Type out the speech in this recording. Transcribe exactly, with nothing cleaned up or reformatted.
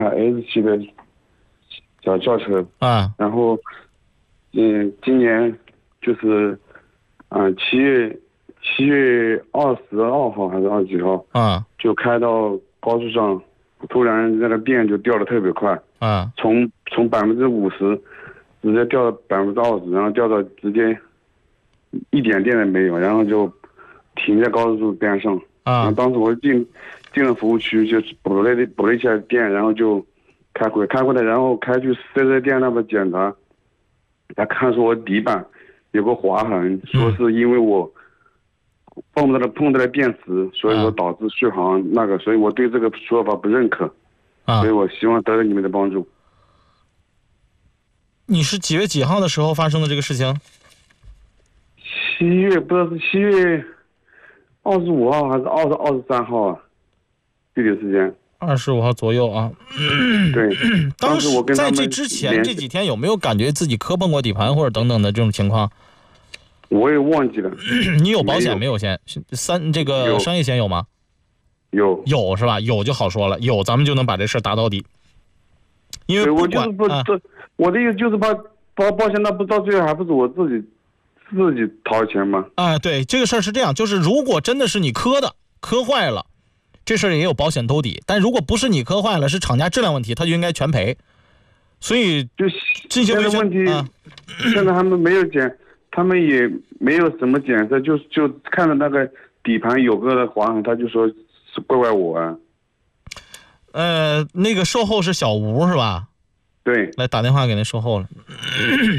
S 七的小轿车啊， 然后嗯，今年就是嗯七月七月二十二号还是二十几号啊就开到高速上，突然那个电就掉的特别快， 啊从从百分之五十直接掉到百分之二十，然后掉到直接一点电都没有，然后就停在高速路边上。然后啊当时我进进了服务区，就是补了补了一下电，然后就开回开回来，然后开去四 S 店那边检查，他看说我底板有个划痕，说是因为我碰到了碰到了电池，所以说导致续航那个，所以我对这个说法不认可， 啊！ 所以我希望得到你们的帮助。 你是几月几号的时候发生的这个事情？ 七月不知道是七月二十五号还是二十二十三号啊？具体时间。 二十五号左右啊。 对， 当时我跟他们在这之前这几天有没有感觉自己磕碰过底盘或者等等的这种情况？ 我也忘记了。 你有保险没有险？三这个商业险有吗？ 有有是吧？有就好说了，有咱们就能把这事打到底。因为不管我就是不、 啊、 这，我的意思就是把保保险，那不到最后还不是我自己自己掏钱吗？ 啊，对，这个事儿是这样，就是如果真的是你磕的磕坏了，这事儿也有保险兜底；但如果不是你磕坏了，是厂家质量问题，他就应该全赔。所以就进行维修问题、 啊， 现在他们没有检，他们也没有什么检测，就就看着那个底盘有个划痕，他就说是怪怪我啊。 呃，那个售后是小吴是吧？ 对， 来打电话给那售后了。